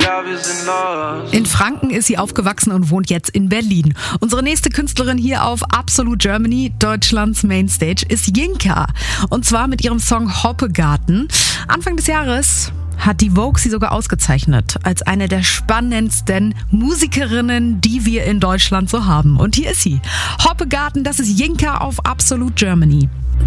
In Franken ist sie aufgewachsen und wohnt jetzt in Berlin. Unsere nächste Künstlerin hier auf Absolute Germany, Deutschlands Mainstage, ist Yinka. Und zwar mit ihrem Song Hoppegarten. Anfang des Jahres hat die Vogue sie sogar ausgezeichnet als eine der spannendsten Musikerinnen, die wir in Deutschland so haben. Und hier ist sie. Hoppegarten, das ist Yinka auf Absolute Germany.